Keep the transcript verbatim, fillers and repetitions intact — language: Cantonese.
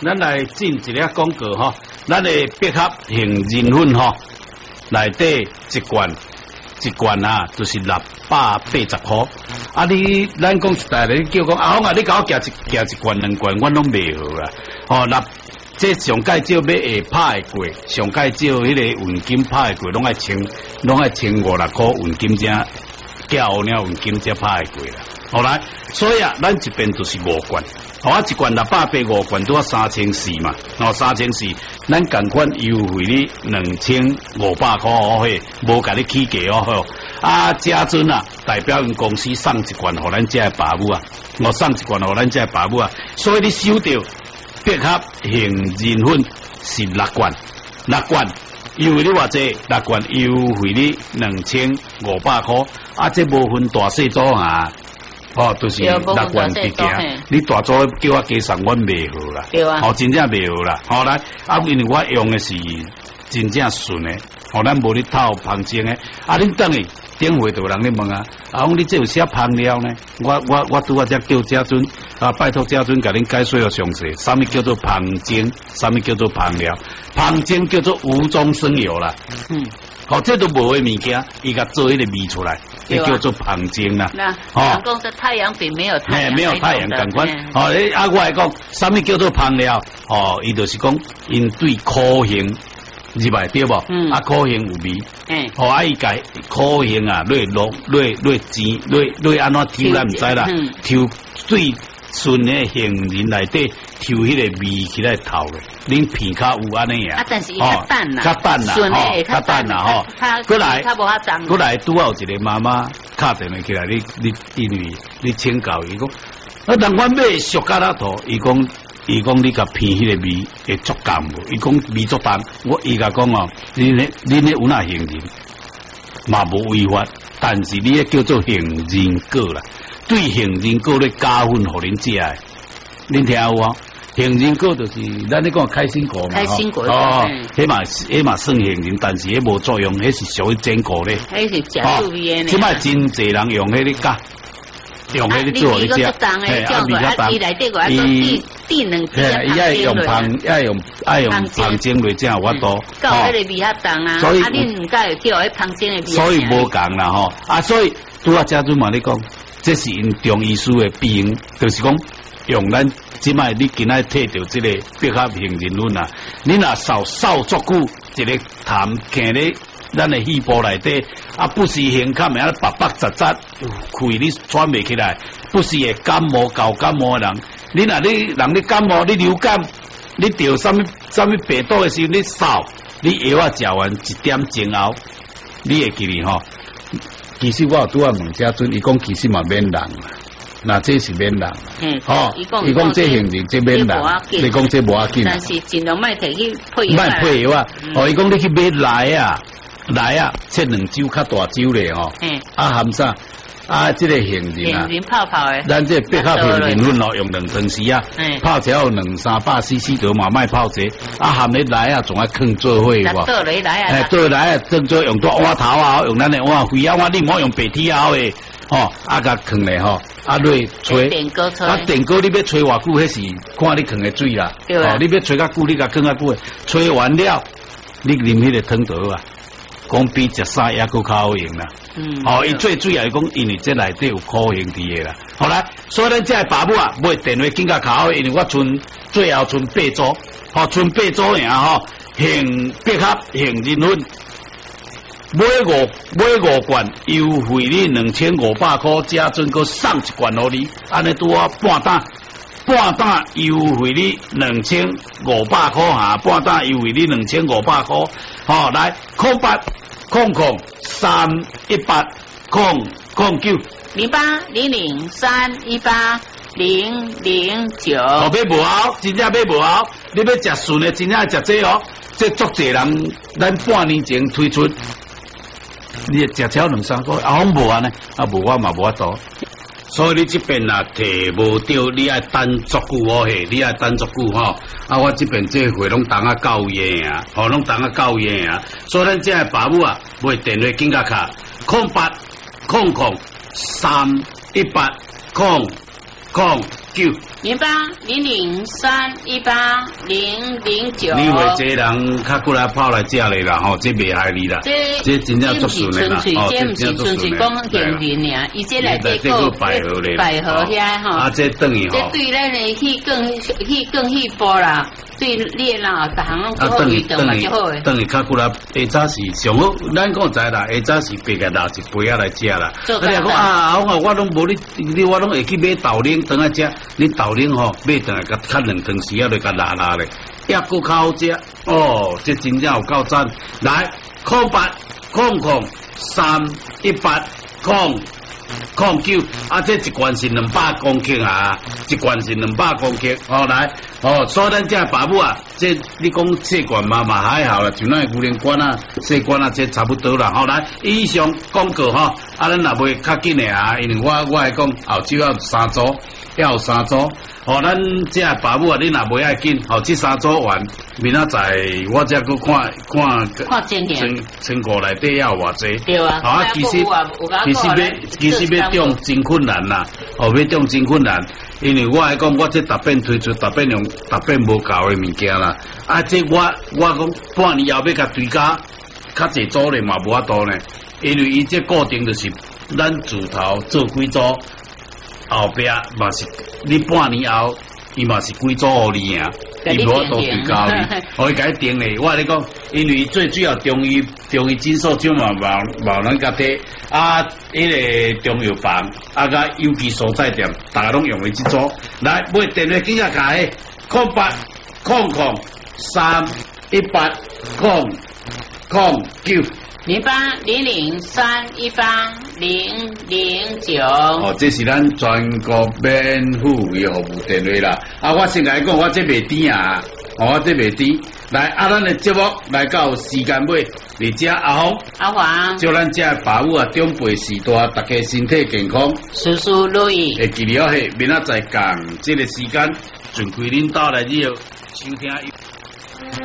咱来进一个广告吼，咱的百合杏仁粉吼，内底一罐一罐啊，就是六百八十块。啊，你咱讲实在的，你叫讲阿红啊，你甲我寄一寄一罐两罐，我拢袂好啦。哦，六这上介少要下拍的过，上介少迄个运金拍的过，拢爱千拢爱千五六块运金才叫了运金才拍的过啦。好来，所以啊，咱这边就是五罐。好啊，一罐六百八五罐都要三千四嘛，哦，三千四，咱共款优惠你两千五百块哦嘿，无甲你起价哦吼。啊，嘉尊啊，代表因公司送一罐互咱这的爸母啊，我送一罐互咱这的爸母啊，所以你收到百合杏仁粉是六罐，六罐优惠你偌济，六罐优惠你两千五百块，啊，这无分大细组啊。哦，就是六罐一件，你大组叫我加送，我袂好啦。对啊，哦，真正袂好啦。好来，啊，因为我用的是真正纯的，哦，咱无咧套旁精的。啊，恁等下电话就有人咧问啊，啊，讲你这有写香料呢？我我我拄啊只叫嘉尊啊，拜托嘉尊甲恁解说个详细，啥物叫做香精，啥物叫做香料？香精叫做无中生有啦。嗯。哦，这都无的物件，伊甲做迄个味出来，也叫做香精啦。 那哦，讲这太阳饼没有太阳， 没有太阳感官。哦，诶，啊，我来讲，啥物叫做香料？哦，伊就是讲，因对苦杏入来对无？嗯。啊，苦杏有味。嗯。哦，啊，伊改苦杏啊，落落落落甜，落落安怎抽咱唔知啦。嗯。抽最纯的杏仁内底抽迄个味起来透的。恁片较有安尼啊，但是伊较淡啦， 较淡啦，吼，较淡啦，吼。过来， 较无遐重。 过来，拄好有一个妈妈敲电话起来，你你因为你请教伊讲，啊，人阮买俗咖拉头，伊讲伊讲你甲片迄个味会足甘无？伊讲味足淡，我伊甲讲哦，恁咧恁咧有哪杏仁嘛无违法，但是你咧叫做杏仁果啦，对杏仁果咧加分互恁食的，恁听有无？杏仁果就是咱咧讲开心果嘛， 开心果哦，迄嘛迄嘛算杏仁，但是迄无作用，迄是属于坚果咧。 迄是食助味的。 即摆真侪人用迄个加，用迄个做咧食。 嘿，啊，味较重。伊内底个伊低能低啊， 伊爱用香，爱用爱用香精来正有法度。 搞迄个味较重啊，啊，恁唔该叫迄香精的味。 所以无共啦吼，啊，所以拄啊，家尊嘛咧讲，这是因中医师的必应，就是讲。用咱即摆你今仔摕到即个百合杏仁粉啊，你若扫扫足久，一个痰囥咧咱的细胞内底，啊不时胸坎啊白白杂杂，气你喘袂起来，不时会感冒、搞感冒的人，你若你人你感冒、你流感，你得什么什么病毒的时候，你扫，你药啊食完一点钟后，你会记哩吼。其实我拄啊问家尊，伊讲其实嘛免人啦。那这是免人，嗯，哦，伊讲这杏仁这免人，你讲这无要紧， 但是尽量卖摕去配药，卖配药啊，哦，伊讲你去买来啊，来啊，切两周较大周咧吼，嗯，啊含啥？啊，这个杏仁啊， 杏仁泡泡的， 咱这百合杏仁粉哦，用两汤匙啊，泡起来两三百 C C 就嘛卖泡者，啊含咧来啊，仲爱坑做伙哇，倒来来啊， 哎，倒来啊，正做用多碗头啊，用咱的碗灰啊，碗你唔好用白铁熬的。哦，啊，甲放咧吼，啊，落吹，啊，电锅你要吹偌久，迄是看你放的水啦。哦，你要吹较久，你甲放较久，吹完了，你啉迄个汤倒啊，讲比食啥也搁较好用啦。嗯。哦，伊最主要讲，因为这内底有苦杏伫的啦。好来，所以咱这爸母啊，买电话更加较好，因为我剩最后剩八组，吼，剩八组尔吼，杏百合杏仁粉。买五买五罐，优惠你两千五百块，加准个送一罐互你，安尼拄啊半打半打优惠你两千五百块哈，半打优惠你两千五百块，好、哦、来空八空空三一八空空九零八零零三一八零零九， 后尾无好，真正买无好，你要食顺的，真正食这哦，这足济人，咱半年前推出。你食超两三个，啊，我无安尼，啊无我嘛无法度，所以你这边啊摕无到，你爱等足久哦嘿，你爱等足久吼，啊我这边这会拢等啊到夜啊，吼拢等啊到夜啊，所以咱这爸母啊买电话紧甲卡，空八空空三一八空空九。 零八零零三一八零零九。 你话这人较过来跑来遮咧啦，吼，这袂害你啦。 这这真正足顺的啦， 哦，这唔是纯粹讲幸运尔，伊这来这个百合咧， 百合遐吼。 啊，这等于吼。 这对咱的气更气更气波啦，对你啦，逐项拢好运动嘛就好诶。 等于较过来，下早是上好，咱讲知啦，下早是别个拿一杯仔来食啦。啊，你讲啊，我我拢无你，你我拢会去买豆奶等下食，你豆奶吼买等下甲较两汤匙仔来甲拉拉咧，也够较好食。哦，这真正有够赞！来，空八空空三一八空。空九啊，这一罐是两百公斤啊，一罐是两百公斤。哦，来，哦，所以咱这爸母啊，这你讲细罐嘛嘛还好啦，就那牛奶罐啊、细罐啊，这差不多啦。好、哦，来，以上广告哈，啊，咱若袂较紧的啊，因为我我来讲后手要三组，要有三组。哦，咱这爸母啊，你若袂爱紧，哦，这三组完，明仔载我再去看看看情形， 成果内底要偌济。 对啊， 啊，其实其实要其实要中真困难啦，哦，要中真困难，因为我来讲，我这逐遍推出，逐遍用，逐遍无够的物件啦。啊，这我我讲半年后要甲追加较济组咧嘛无法度呢，因为伊这固定就是咱自头做几组。后壁嘛是你半年后，伊嘛是几组互你啊，伊无法度对交你，互伊甲你定咧。我你讲，因为最主要中医中医诊所就嘛无无能甲摕啊，迄个中药房啊，甲有机蔬菜店，大家拢用的即组。来，买电话记下卡的，空八空空三一八空空九。 零八零零三一八零零九。 哦，这是咱全国免付费服务电话啦。啊，我先来讲，我这袂甜啊，哦，我这袂甜。来，啊，咱的节目来到时间尾，你遮阿红、 阿黄， 祝咱遮爸母啊，长辈时代，大家身体健康， 事事如意。 会记了嘿，明仔载讲这个时间，尽快恁到来了收听。